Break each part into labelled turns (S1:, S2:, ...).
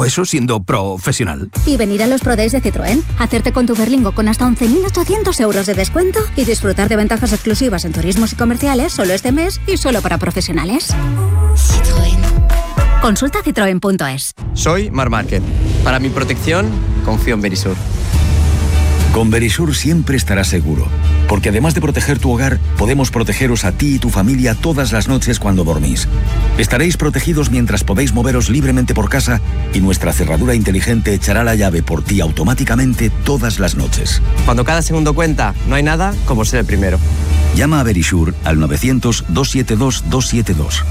S1: dijo eso siendo profesional.
S2: Y venir a los Pro Days de Citroën, hacerte con tu Berlingo con hasta 11.800 euros de descuento y disfrutar de ventajas exclusivas en turismos y comerciales solo este mes y solo para profesionales. Citroën. Consulta citroen.es.
S3: Soy Marc Márquez. Para mi protección, confío en Verisur.
S4: Con Verisur siempre estarás seguro, porque además de proteger tu hogar, podemos protegeros a ti y tu familia todas las noches cuando dormís. Estaréis protegidos mientras podéis moveros libremente por casa y nuestra cerradura inteligente echará la llave por ti automáticamente todas las noches.
S3: Cuando cada segundo cuenta, no hay nada como ser el primero.
S4: Llama a Verisur al 900-272-272.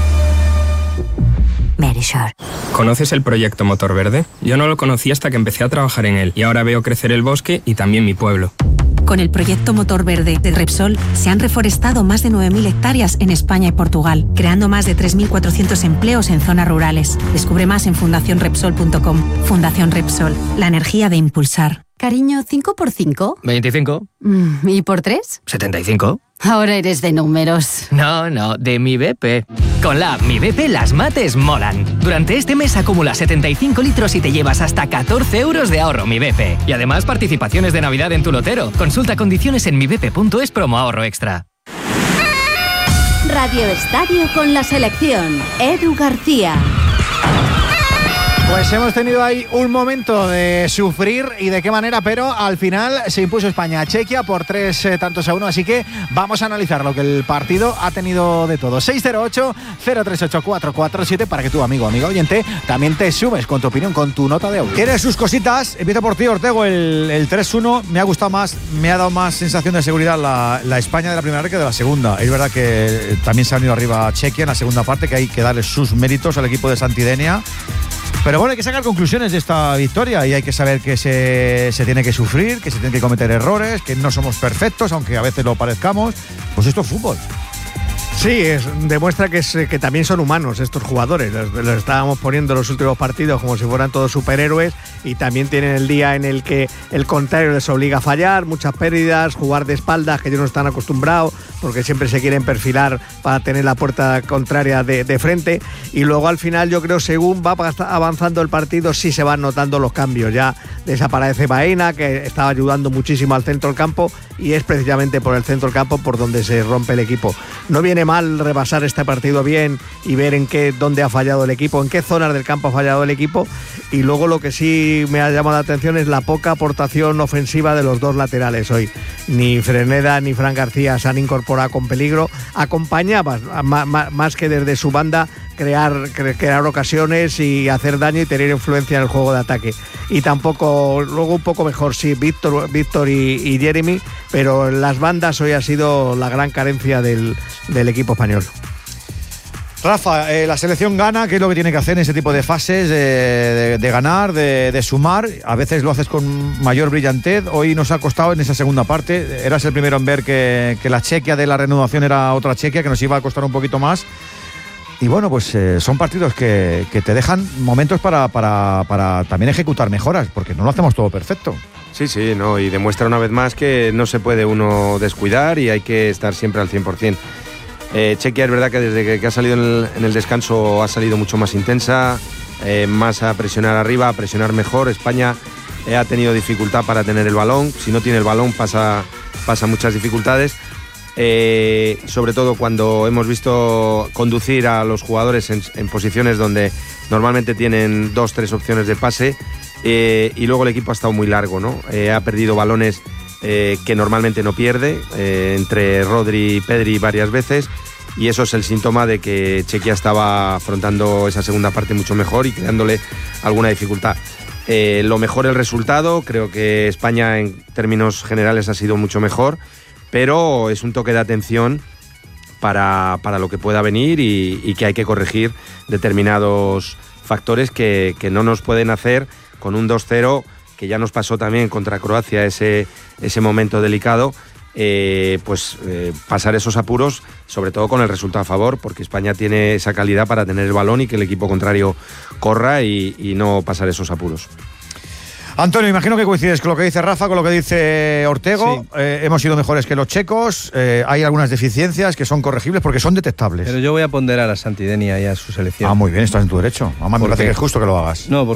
S5: Verisur.
S6: ¿Conoces el proyecto Motor Verde? Yo no lo conocí hasta que empecé a trabajar en él y ahora veo crecer el bosque y también mi pueblo.
S5: Con el proyecto Motor Verde de Repsol se han reforestado más de 9.000 hectáreas en España y Portugal, creando más de 3.400 empleos en zonas rurales. Descubre más en fundacionrepsol.com. Fundación Repsol, la energía de impulsar.
S7: Cariño, ¿5 por 5?
S8: 25.
S7: ¿Y por 3?
S8: 75.
S7: Ahora eres de números.
S8: No, de Mi BP. Con la app Mi BP las mates molan. Durante este mes acumula 75 litros y te llevas hasta 14 euros de ahorro Mi BP. Y además participaciones de Navidad en tu lotero. Consulta condiciones en mibp.es promo ahorro extra.
S9: Radio Estadio con la selección. Edu García.
S10: Pues hemos tenido ahí un momento de sufrir y de qué manera, pero al final se impuso España a Chequia por 3-1, así que vamos a analizar lo que el partido ha tenido de todo. 608-038-447 para que tu amigo oyente también te sumes con tu opinión, con tu nota de audio.
S11: Tienes sus cositas, empiezo por ti, Ortego. El 3-1 me ha gustado más, me ha dado más sensación de seguridad la España de la primera que de la segunda. Es verdad que también se ha venido arriba Chequia en la segunda parte, que hay que darle sus méritos al equipo de Santidenia. Pero bueno, hay que sacar conclusiones de esta victoria y hay que saber que se tiene que sufrir, que se tienen que cometer errores, que no somos perfectos, aunque a veces lo parezcamos. Pues esto es fútbol.
S12: Sí, demuestra que también son humanos estos jugadores. Los estábamos poniendo en los últimos partidos como si fueran todos superhéroes y también tienen el día en el que el contrario les obliga a fallar, muchas pérdidas, jugar de espaldas que ellos no están acostumbrados porque siempre se quieren perfilar para tener la puerta contraria de frente, y luego al final yo creo según va avanzando el partido sí se van notando los cambios. Ya desaparece Baena, que estaba ayudando muchísimo al centro del campo, y es precisamente por el centro del campo por donde se rompe el equipo. No viene mal rebasar este partido bien y ver dónde ha fallado el equipo, en qué zonas del campo ha fallado el equipo, y luego lo que sí me ha llamado la atención es la poca aportación ofensiva de los dos laterales hoy. Ni Freneda ni Fran García se han incorporado con peligro, acompañaban más que desde su banda crear ocasiones y hacer daño y tener influencia en el juego de ataque. Y tampoco, luego un poco mejor sí, Víctor y Jeremy, pero las bandas hoy ha sido la gran carencia del equipo español.
S11: Rafa, la selección gana, ¿qué es lo que tiene que hacer en ese tipo de fases? De ganar, de sumar. A veces lo haces con mayor brillantez. Hoy nos ha costado en esa segunda parte. Eras el primero en ver que la Chequia de la reanudación era otra Chequia, que nos iba a costar un poquito más. Y bueno, pues son partidos que te dejan momentos para también ejecutar mejoras, porque no lo hacemos todo perfecto.
S13: Sí, no, y demuestra una vez más que no se puede uno descuidar y hay que estar siempre al 100%. Chequia es verdad que desde que ha salido en el descanso ha salido mucho más intensa, más a presionar arriba, a presionar mejor. España ha tenido dificultad para tener el balón, si no tiene el balón pasa muchas dificultades, sobre todo cuando hemos visto conducir a los jugadores en posiciones donde normalmente tienen 2-3 opciones de pase, y luego el equipo ha estado muy largo, ¿no? Ha perdido balones que normalmente no pierde, entre Rodri y Pedri varias veces, y eso es el síntoma de que Chequia estaba afrontando esa segunda parte mucho mejor y creándole alguna dificultad. Lo mejor el resultado, creo que España en términos generales ha sido mucho mejor, pero es un toque de atención para lo que pueda venir y que hay que corregir determinados factores que no nos pueden hacer con un 2-0, que ya nos pasó también contra Croacia ese momento delicado, pasar esos apuros, sobre todo con el resultado a favor, porque España tiene esa calidad para tener el balón y que el equipo contrario corra y no pasar esos apuros.
S11: Antonio, imagino que coincides con lo que dice Rafa, con lo que dice Ortego. Sí. Hemos sido mejores que los checos. Hay algunas deficiencias que son corregibles porque son detectables.
S14: Pero yo voy a ponderar a Santidenia y a su selección.
S11: Muy bien, estás en tu derecho. Además, me parece que es justo que lo hagas.
S14: No,